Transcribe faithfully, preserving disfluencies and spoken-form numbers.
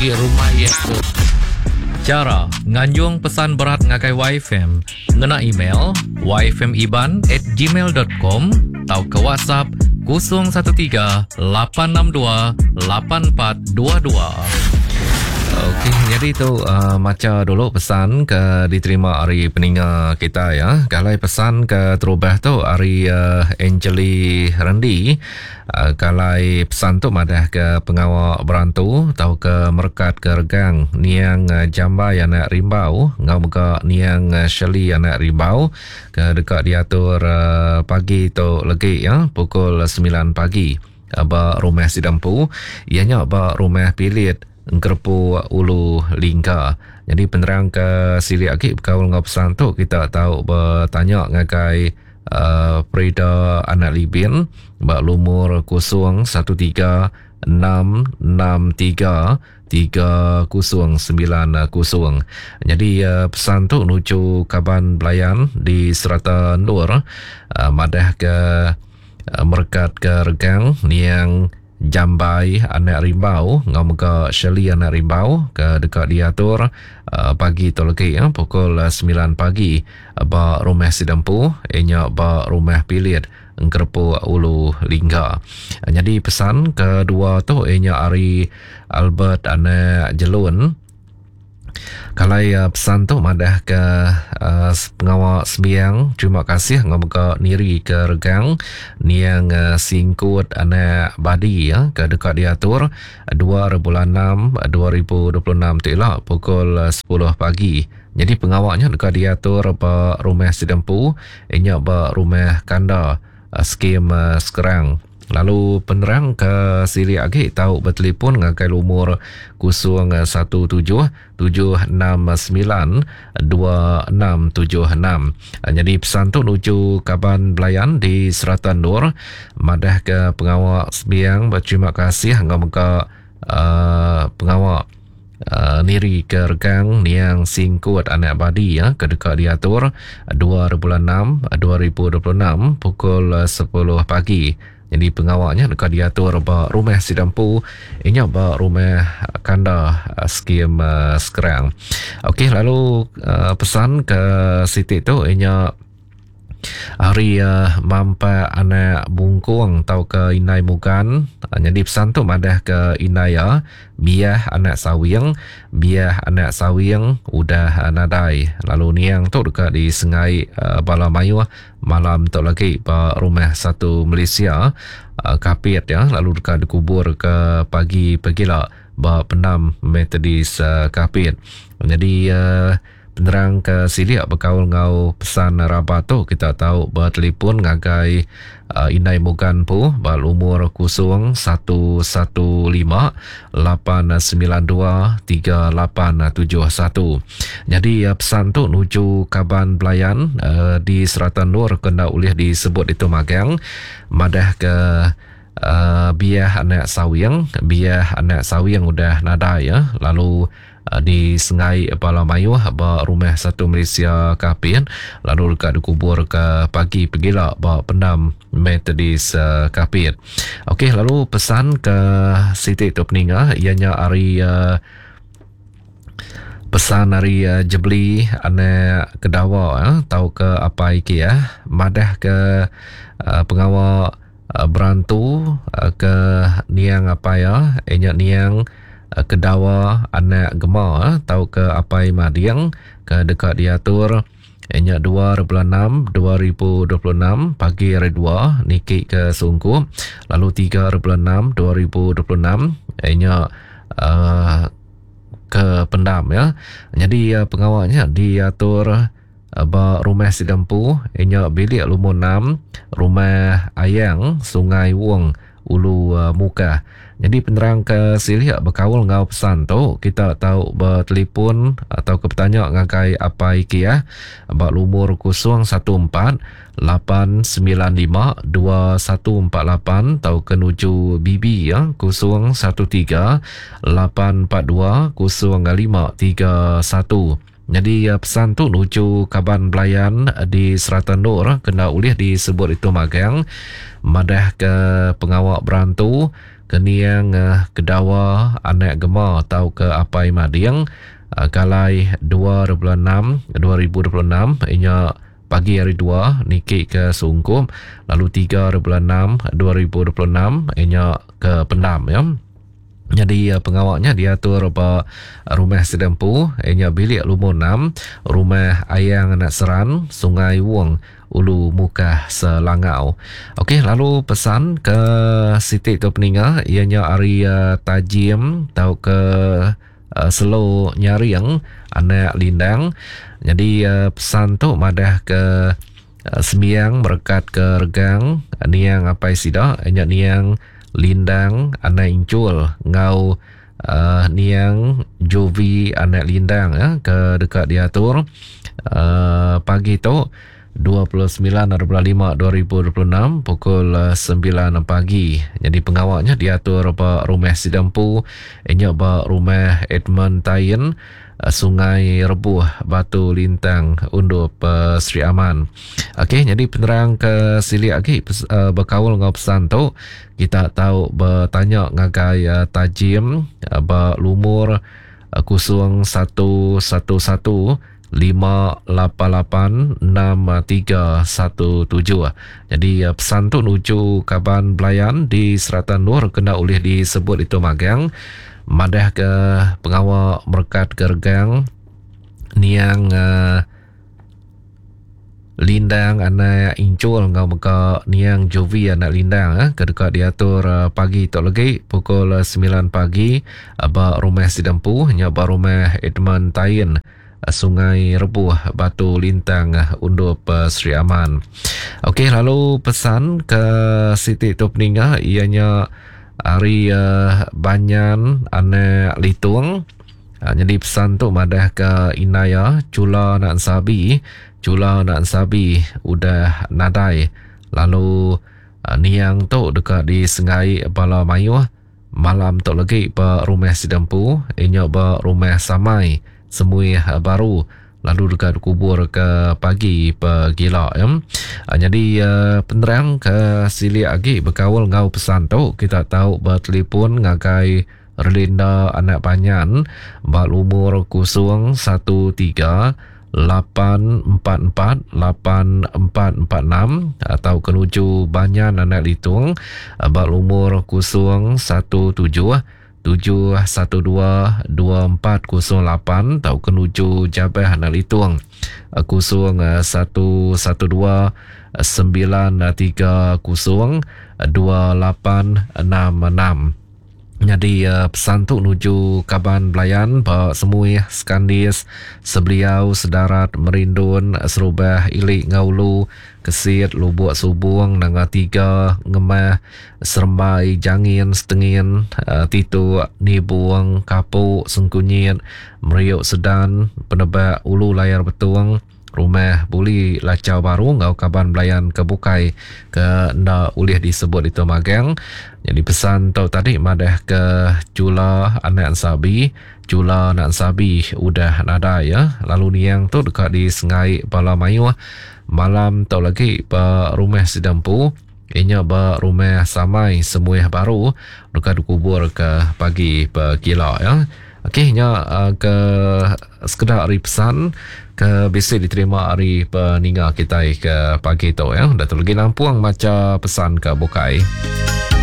di rumah ya tu. Cara nganjung pesan berat ngagai Y F M ngena email y f m iban at gmail dot com atau ke WhatsApp kosong satu tiga lapan enam dua lapan empat dua dua. Okey, jadi tu uh, macam dulu pesan ke diterima hari peninga kita ya. Kalau pesan ke terubah tu hari uh, Angeli Rendi. Uh, kalau pesan tu madah ke pengawal berantu atau ke merkat ke regang niang uh, jambai anak rimbau ngau muka niang uh, Shirley anak rimbau ke dekat diatur uh, pagi tu lagi ya pukul sembilan pagi uh, ba rumah sidampu ianya ba rumah pilit Ngkerpu Ulu Lingka. Jadi penerang ke sili aki berkawal ngau pesan tu kita tahu bertanya ngagai uh, Prida anak Libin bak lumur kosong satu tiga enam enam tiga tiga kosong sembilan kosong. Jadi uh, pesan tu nuju Kaban Belayan di Serata Nur uh, madah ke uh, merkat ke regang niang Jambai anak rimbau ngau muka Shirley anak rimbau ke dekat diatur uh, pagi tu lagi ya, pukul uh, sembilan pagi uh, ba rumah sidampu ianya ba rumah pilit Ngkerpu Ulu Lingga. Uh, jadi pesan kedua tu ianya hari Albert anak Jelun. Kalau uh, pesan tu madah ke uh, pengawal sembiang terima kasih ngau muka niri ke regang niang uh, singkut anak badi ya ke dekat diatur dua bulan enam dua ribu dua puluh enam tu lah pukul uh, sepuluh pagi. Jadi pengawalnya dekat diatur ba rumah sidampu ianya ba rumah kanda uh, skim uh, sekarang. Lalu penerang ke sili agi tahu bertelefon ngagai umur kosong satu tujuh tujuh enam sembilan dua enam tujuh enam. Jadi pesan tu nuju Kaban Belayan di Seratan Nur madah ke pengawal sembiang berterima kasih ngau muka uh, pengawal Uh, niri ke regang niang singkut anak badi ya ke dekat diatur dua bulan enam dua ribu dua puluh enam pukul uh, sepuluh pagi. Jadi pengawalnya dekat diatur ba rumah sidampu inya ba rumah kanda uh, skim uh, sekarang. Okey, lalu uh, pesan ke Siti tu inya hari uh, mampa anak bungkung tau ke inai mukan. Uh, jadi pesan tu madah ke inai ya biah anak sawiang biah anak sawiang udah uh, nadai. Lalu niang tu dekat di Sengai uh, Balamayu malam tu lagi ba rumah satu Malaysia uh, kapit ya. Lalu dekat dikubur ke pagi pagila ba penam Methodist uh, kapit. Jadi uh, penerang ke sili berkawal ngau pesan rabat tu kita tahu bertelefon ngagai uh, inai mukan pu bal umur kosong satu satu lima lapan sembilan dua tiga lapan tujuh satu. Jadi uh, pesan tu nuju Kaban Belayan uh, di Seratan Nur kena ulih disebut itu magang madah ke Uh, biah anak sawiang biah anak sawiang udah nada ya. Lalu uh, di Sengai Balamayu ba rumah satu Malaysia kapin lalu dekat dikubur ke pagi pagila ba pendam Methodist uh, kapit. Okey, lalu pesan ke Siti tu peninga ianya hari uh, pesan hari uh, Jebli anak Kedawa ya, tahu ke apa iki ya madah ke uh, pengawal Uh, berantu uh, ke niang apa ya ianya niang uh, Kedawa anak Gema uh, tahu ke apa madiang ke dekat diatur ianya dua bulan enam dua ribu dua puluh enam pagi hari dua niki ke Sungku. Lalu tiga bulan enam dua ribu dua puluh enam ianya uh, ke Pendam ya. Jadi uh, pengawalnya diatur ba rumah sidampu ianya bilik lumur enam rumah Ayang Sungai Wong Ulu uh, Muka. Jadi penerang ke sili berkawal ngau pesan tu kita tahu bertelefon atau ke bertanya ngagai apa iki ya ba lumur kosong satu empat lapan sembilan lima dua satu empat lapan atau ke nuju Bibi ya kosong satu tiga lapan empat dua kosong lima tiga satu. Jadi uh, pesan tu nuju Kaban Belayan di Seratan Nur kena ulih disebut itu magang madah ke pengawal berantu keniang uh, kedawa anak gema tau ke apai mading uh, kalai dua ribu dua puluh enam inya pagi hari dua niki ke Sungkup, lalu tiga ribu enam dua ribu dua puluh enam inya ke Pendam ya. Jadi uh, pengawaknya diatur apa rumah sedempu, ianya bilik lumur enam, rumah Ayang Anak Seran, Sungai Wong, Ulu Muka Selangau. Okey, lalu pesan ke Siti Tu Peninga, ianya Ari uh, Tajim tau ke uh, Selo Nyaring, Anak Lindang. Jadi uh, pesan tu madah ke uh, Sembiang berkat ke Regang, niang apa sida, ianya niang Lindang anak Incul, ngau uh, niang Jovi anak Lindang ya, ke dekat diatur uh, pagi tu dua puluh sembilan lima dua ribu dua puluh enam pukul uh, sembilan pagi. Jadi pengawaknya diatur apa rumah Sidampu, inya ba rumah Edmund Tayin, uh, Sungai Rebuh, Batu Lintang, Undup uh, Sri Aman. Okey, jadi penerang ke sili lagi uh, berkawal ngau pesan tu, kita tahu bertanya ngagai uh, Tajim uh, ba lumur uh, kusung satu satu satu lima lapan lapan enam tiga satu tujuh. Jadi uh, pesan tu nuju Kaban Belayan di Seratan Nur kena oleh disebut itu magang madah ke pengawal berkat gergang niang uh, Lindang anak Incul ngau muka niang Jovi anak Lindang eh, ke dekat diatur uh, pagi tu lagi pukul uh, sembilan pagi uh, ba rumah Sidampu nya ba rumah Edmund Tayin, uh, Sungai Rebuh, Batu Lintang, uh, Undup uh, Sri Aman. Okey, lalu pesan ke Siti Tu Peninga ianya Ari uh, Banyan anak Litung. Uh, jadi pesan tu madah ke Inaya Cula Nak Sabi, Cula Nak Sabi udah nadai. Lalu uh, niang tu dekat di Sengai Bala Mayu, malam tu lagi ba rumah Sidampu, inya ba rumah Samai Semui uh, Baru, lalu dekat kubur ke pagi pe gila ya. Uh, jadi uh, penerang ke sili lagi berkawal ngau pesan tu, kita tahu bertelefon ngagai Relinda anak Panyan bal umur kusung satu tiga lapan empat empat lapan empat empat enam atau kenuju Banyan anak Litung bal umur kusung satu tujuh tujuh satu dua dua empat kosong lapan atau kenuju Jabah anak Litung kusung satu satu dua sembilan tiga kosong dua lapan enam enam. Jadi uh, pesan tu nuju Kaban Belayan ba semui Skandis Sebeliau Sedarat Merindun Serubah Ilik Ngaulu Kesit Lubuk Subung Nanga Tiga Ngemah Serembai Jangin Setengin uh, Titu Nibuang Kapuk Sengkunyit Meriuk Sedan Penebak Ulu Layar Betuang Rumah Buli Lacau Baru ngau Kaban Belayan Kebukai ke nda ulih disebut itu magang. Jadi pesan tau tadi madah ke Cula Anak Sabi, Cula Anak Sabi udah nada ya. Lalu niang tu dekat di Sengai Bala Mayu, malam tau lagi ba rumah Sidampu, inya ba rumah Samai Semui Baru dekat kubur ke pagi pe gila ya. Okey, nya uh, ke sekedar hari pesan ke bisa diterima hari peninga kita ke pagi tu ya. Datuk lagi Lampuang macam pesan ke Bukai.